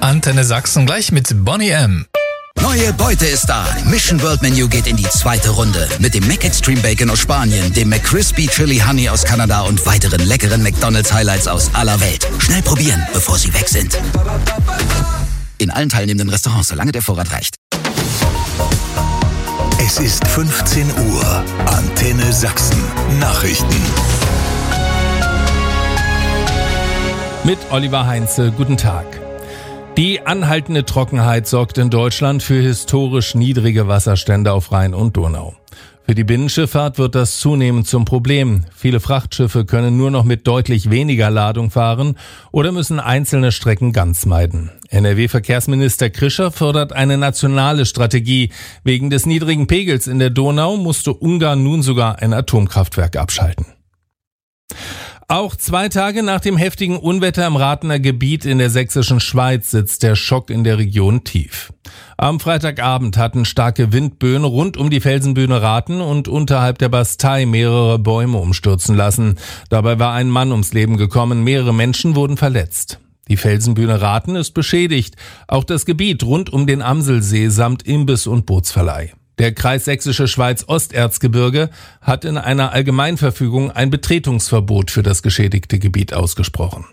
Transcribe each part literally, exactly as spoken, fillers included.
Antenne Sachsen gleich mit Bonnie M. Neue Beute ist da. Mission World Menu geht in die zweite Runde. Mit dem Mac Extreme Bacon aus Spanien, dem McCrispy Chili Honey aus Kanada und weiteren leckeren McDonald's Highlights aus aller Welt. Schnell probieren, bevor sie weg sind. In allen teilnehmenden Restaurants, solange der Vorrat reicht. Es ist fünfzehn Uhr. Antenne Sachsen. Nachrichten. Mit Oliver Heinze, guten Tag. Die anhaltende Trockenheit sorgt in Deutschland für historisch niedrige Wasserstände auf Rhein und Donau. Für die Binnenschifffahrt wird das zunehmend zum Problem. Viele Frachtschiffe können nur noch mit deutlich weniger Ladung fahren oder müssen einzelne Strecken ganz meiden. N R W-Verkehrsminister Krischer fordert eine nationale Strategie. Wegen des niedrigen Pegels in der Donau musste Ungarn nun sogar ein Atomkraftwerk abschalten. Auch zwei Tage nach dem heftigen Unwetter im Rathener Gebiet in der sächsischen Schweiz sitzt der Schock in der Region tief. Am Freitagabend hatten starke Windböen rund um die Felsenbühne Rathen und unterhalb der Bastei mehrere Bäume umstürzen lassen. Dabei war ein Mann ums Leben gekommen, mehrere Menschen wurden verletzt. Die Felsenbühne Rathen ist beschädigt, auch das Gebiet rund um den Amselsee samt Imbiss- und Bootsverleih. Der Kreis Sächsische Schweiz-Osterzgebirge hat in einer Allgemeinverfügung ein Betretungsverbot für das geschädigte Gebiet ausgesprochen.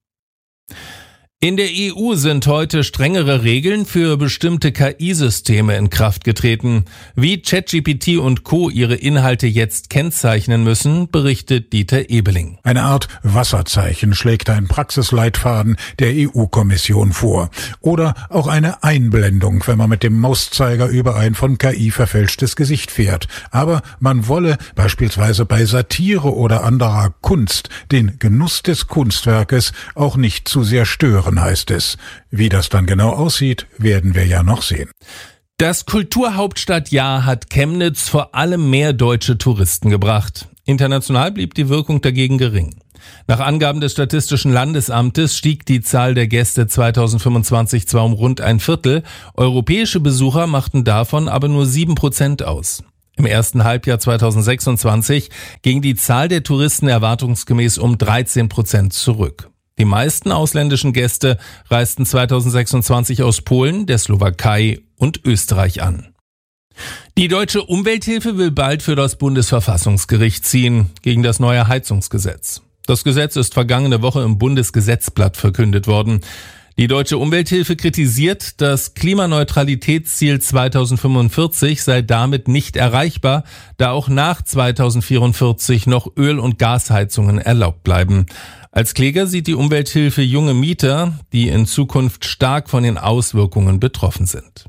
In der E U sind heute strengere Regeln für bestimmte K I-Systeme in Kraft getreten. Wie ChatGPT und Co. ihre Inhalte jetzt kennzeichnen müssen, berichtet Dieter Ebeling. Eine Art Wasserzeichen schlägt ein Praxisleitfaden der E U-Kommission vor. Oder auch eine Einblendung, wenn man mit dem Mauszeiger über ein von K I verfälschtes Gesicht fährt. Aber man wolle beispielsweise bei Satire oder anderer Kunst den Genuss des Kunstwerkes auch nicht zu sehr stören, heißt es. Wie das dann genau aussieht, werden wir ja noch sehen. Das Kulturhauptstadtjahr hat Chemnitz vor allem mehr deutsche Touristen gebracht. International blieb die Wirkung dagegen gering. Nach Angaben des Statistischen Landesamtes stieg die Zahl der Gäste zweitausendfünfundzwanzig zwar um rund ein Viertel, europäische Besucher machten davon aber nur sieben Prozent aus. Im ersten Halbjahr zweitausendsechsundzwanzig ging die Zahl der Touristen erwartungsgemäß um dreizehn Prozent zurück. Die meisten ausländischen Gäste reisten zweitausendsechsundzwanzig aus Polen, der Slowakei und Österreich an. Die Deutsche Umwelthilfe will bald für das Bundesverfassungsgericht ziehen gegen das neue Heizungsgesetz. Das Gesetz ist vergangene Woche im Bundesgesetzblatt verkündet worden. Die Deutsche Umwelthilfe kritisiert, das Klimaneutralitätsziel zweitausendfünfundvierzig sei damit nicht erreichbar, da auch nach zweitausendvierundvierzig noch Öl- und Gasheizungen erlaubt bleiben. Als Kläger sieht die Umwelthilfe junge Mieter, die in Zukunft stark von den Auswirkungen betroffen sind.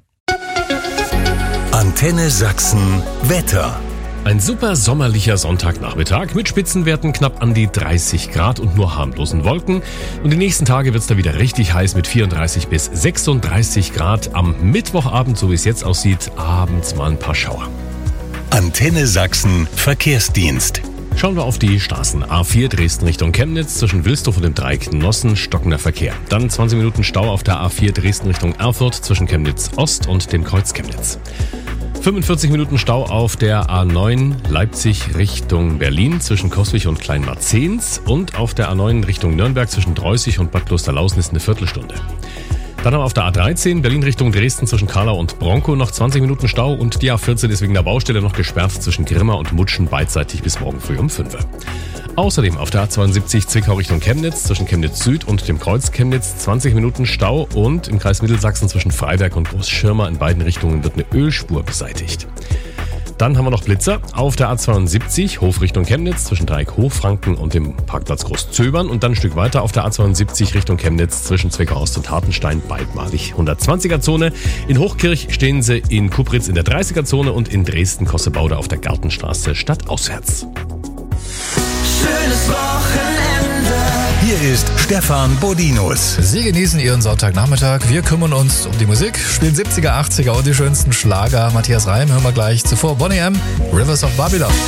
Antenne Sachsen Wetter. Ein super sommerlicher Sonntagnachmittag mit Spitzenwerten knapp an die dreißig Grad und nur harmlosen Wolken. Und die nächsten Tage wird es da wieder richtig heiß mit vierunddreißig bis sechsunddreißig Grad. Am Mittwochabend, so wie es jetzt aussieht, abends mal ein paar Schauer. Antenne Sachsen Verkehrsdienst. Schauen wir auf die Straßen. A vier Dresden Richtung Chemnitz zwischen Wilsdorf und dem Dreieck Nossen, stockender Verkehr. Dann zwanzig Minuten Stau auf der A vier Dresden Richtung Erfurt zwischen Chemnitz Ost und dem Kreuz Chemnitz. fünfundvierzig Minuten Stau auf der A neun Leipzig Richtung Berlin zwischen Coswig und Kleinmarzens und auf der A neun Richtung Nürnberg zwischen Dreußig und Bad Klosterlausen ist eine Viertelstunde. Dann haben wir auf der A dreizehn Berlin Richtung Dresden zwischen Karlau und Bronkow noch zwanzig Minuten Stau und die A vierzehn ist wegen der Baustelle noch gesperrt zwischen Grimma und Mutschen beidseitig bis morgen früh um fünf Uhr. Außerdem auf der A zweiundsiebzig Zwickau Richtung Chemnitz zwischen Chemnitz Süd und dem Kreuz Chemnitz zwanzig Minuten Stau und im Kreis Mittelsachsen zwischen Freiberg und Großschirma in beiden Richtungen wird eine Ölspur beseitigt. Dann haben wir noch Blitzer auf der A zweiundsiebzig Hof Richtung Chemnitz zwischen Dreieck Hochfranken und dem Parkplatz Großzöbern und dann ein Stück weiter auf der A zweiundsiebzig Richtung Chemnitz zwischen Zwickau-Ost und Hartenstein beidmalig hundertzwanziger Zone. In Hochkirch stehen sie in Kupritz in der dreißiger Zone und in Dresden-Kossebaude auf der Gartenstraße stadtauswärts. Schönes Wochenende. Hier ist Stefan Bodinus. Sie genießen Ihren Sonntagnachmittag. Wir kümmern uns um die Musik, spielen siebziger, achtziger und die schönsten Schlager. Matthias Reim hören wir gleich. Zuvor Bonnie M, Rivers of Babylon.